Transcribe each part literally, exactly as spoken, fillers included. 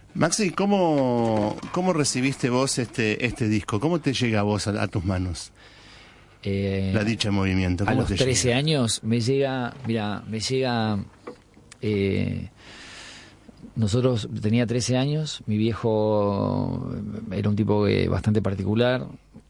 Maxi, ¿cómo, cómo recibiste vos este, este disco? ¿Cómo te llega a vos a, a tus manos? Eh, La dicha en movimiento. A ¿Cómo los te trece llega? años me llega, mira, me llega, eh, nosotros, tenía trece años, mi viejo era un tipo eh, bastante particular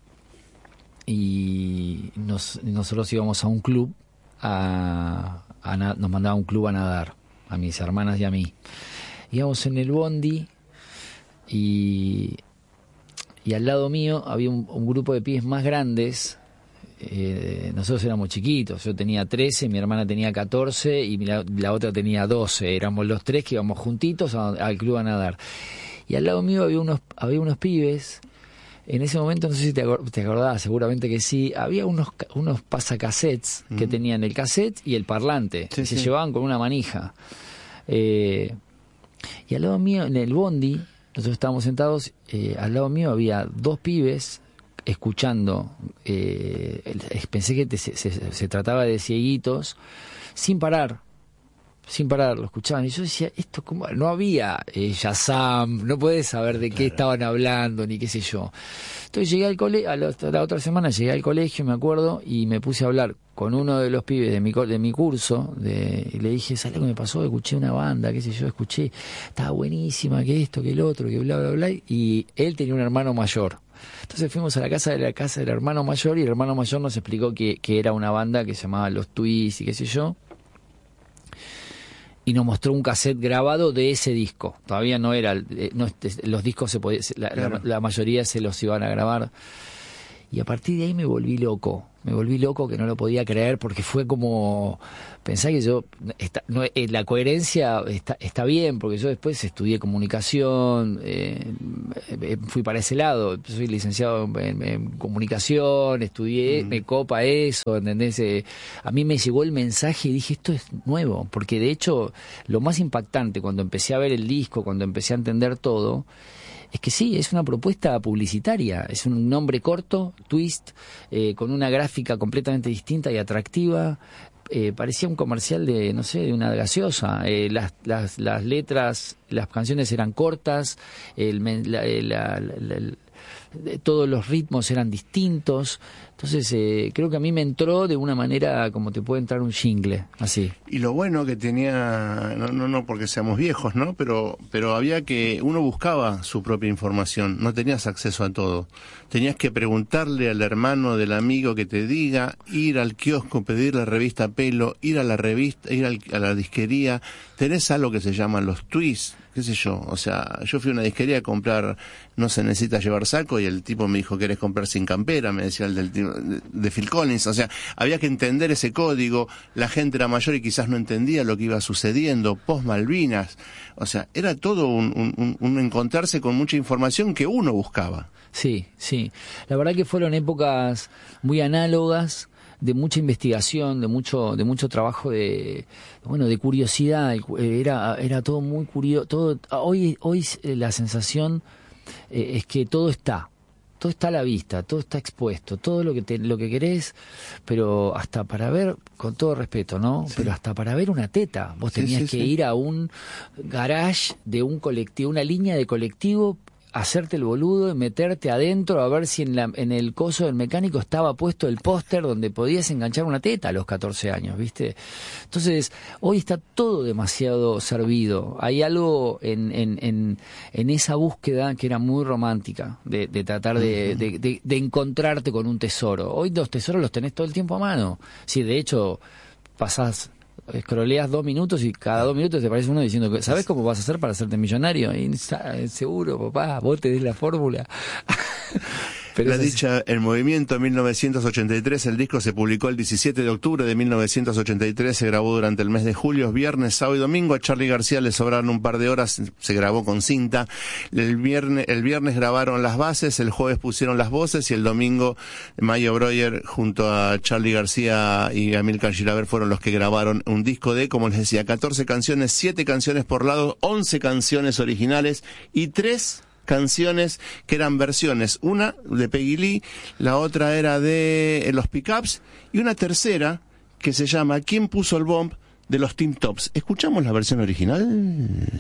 y nos, nosotros íbamos a un club, a, a, nos mandaba a un club a nadar, a mis hermanas y a mí. Íbamos en el bondi y, y al lado mío había un, un grupo de pibes más grandes. Eh, nosotros éramos chiquitos, yo tenía trece, mi hermana tenía catorce y la, la otra tenía doce. Éramos los tres que íbamos juntitos a, al club a nadar. Y al lado mío había unos, había unos pibes. En ese momento, no sé si te, acor- te acordás, seguramente que sí, había unos, unos pasacassettes mm. que tenían el cassette y el parlante, sí, que sí. se llevaban con una manija. Eh, y al lado mío, en el bondi, nosotros estábamos sentados, eh, al lado mío había dos pibes escuchando, eh, pensé que te, se, se, se trataba de cieguitos, sin parar, sin parar, lo escuchaban, y yo decía, esto como no había eh, Shazam, no podés saber de qué claro. estaban hablando, ni qué sé yo. Entonces llegué al colegio, a la, a la otra semana llegué al colegio, me acuerdo, y me puse a hablar con uno de los pibes de mi, de mi curso, de, y le dije, ¿sabes lo que me pasó? Escuché una banda, qué sé yo, escuché, estaba buenísima, que esto, que el otro, que bla, bla, bla, y él tenía un hermano mayor. Entonces fuimos a la casa de la casa del hermano mayor y el hermano mayor nos explicó que, que era una banda que se llamaba Los Twists y qué sé yo, y nos mostró un cassette grabado de ese disco. Todavía no era, no, los discos se podía, la, claro. la, la mayoría se los iban a grabar. Y a partir de ahí me volví loco, me volví loco que no lo podía creer porque fue como, pensá que yo, está, no, eh, la coherencia está, está bien, porque yo después estudié comunicación, eh, eh, fui para ese lado, soy licenciado en, en, en comunicación, estudié, mm. me copa eso, ¿entendés? Eh, a mí me llegó el mensaje y dije, esto es nuevo, porque de hecho lo más impactante cuando empecé a ver el disco, cuando empecé a entender todo, es que sí, es una propuesta publicitaria, es un nombre corto, Twist, eh, con una gráfica completamente distinta y atractiva. Eh, parecía un comercial de, no sé, de una gaseosa. Eh, las, las, las letras, las canciones eran cortas, el, la, la, la, la, la, todos los ritmos eran distintos. Entonces eh, creo que a mí me entró de una manera como te puede entrar un jingle, así. Y lo bueno que tenía, no no, no porque seamos viejos, ¿no? Pero, pero había que, uno buscaba su propia información, no tenías acceso a todo. Tenías que preguntarle al hermano del amigo que te diga, ir al kiosco, pedir la revista Pelo, ir a la revista, ir al, a la disquería. Tenés algo que se llaman los twists, qué sé yo, o sea, yo fui a una disquería a comprar No se necesita llevar saco y el tipo me dijo, ¿querés comprar sin campera? Me decía el del tipo de, de Phil Collins, o sea, había que entender ese código, la gente era mayor y quizás no entendía lo que iba sucediendo, post Malvinas, o sea, era todo un, un, un encontrarse con mucha información que uno buscaba. Sí, sí, la verdad que fueron épocas muy análogas, de mucha investigación, de mucho de mucho trabajo de bueno de curiosidad, era era todo muy curioso, todo hoy hoy la sensación eh, es que todo está todo está a la vista, todo está expuesto, todo lo que te, lo que querés, pero hasta para ver, con todo respeto, ¿no? Sí. Pero hasta para ver una teta, vos tenías sí, sí, que sí. ir a un garage de un colectivo, una línea de colectivo, hacerte el boludo y meterte adentro a ver si en, la, en el coso del mecánico estaba puesto el póster donde podías enganchar una teta a los catorce años, ¿viste? Entonces, hoy está todo demasiado servido. Hay algo en, en, en, en esa búsqueda que era muy romántica, de, de tratar de, uh-huh. de, de, de encontrarte con un tesoro. Hoy los tesoros los tenés todo el tiempo a mano. Sí, de hecho, pasás... escroleas dos minutos y cada dos minutos te aparece uno diciendo, ¿sabes cómo vas a hacer para hacerte millonario? Y seguro, papá, vos te des la fórmula. Pero la dicha en movimiento en mil novecientos ochenta y tres, el disco se publicó el diecisiete de octubre de mil novecientos ochenta y tres, se grabó durante el mes de julio, viernes, sábado y domingo. A Charly García le sobraron un par de horas, se grabó con cinta. El viernes, el viernes grabaron las bases, el jueves pusieron las voces y el domingo Mayo Breuer junto a Charly García y Amílcar Gilaber fueron los que grabaron un disco de, como les decía, catorce canciones, siete canciones por lado, once canciones originales y tres canciones que eran versiones, una de Peggy Lee, la otra era de eh, los Pickups y una tercera que se llama ¿Quién puso el bomb? De los Tim Tops. ¿Escuchamos la versión original?